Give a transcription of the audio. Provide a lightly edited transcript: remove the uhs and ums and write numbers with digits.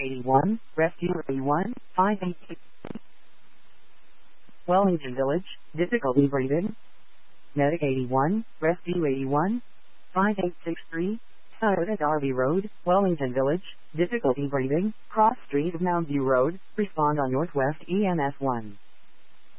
81, Rescue 81, 586. Wellington Village, difficulty breathing. Medic 81, Rescue 81, 5863. Toyota Darby Road, Wellington Village, difficulty breathing, cross street of Mountview Road, respond on Northwest EMS 1.